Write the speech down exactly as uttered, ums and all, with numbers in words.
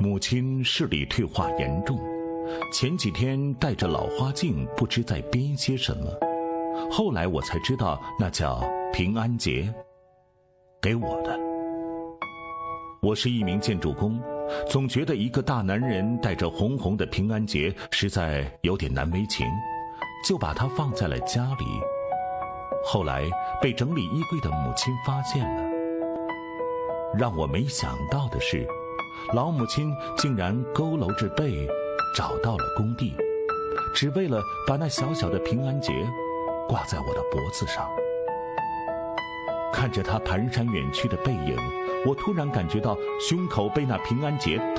母亲视力退化严重，前几天戴着老花镜，不知在编些什么。后来我才知道，那叫平安结，给我的。我是一名建筑工，总觉得一个大男人带着红红的平安结实在有点难为情，就把它放在了家里。后来被整理衣柜的母亲发现了。让我没想到的是，老母亲竟然佝偻着背找到了工地，只为了把那小小的平安结挂在我的脖子上。看着她蹒跚远去的背影，我突然感觉到胸口被那平安结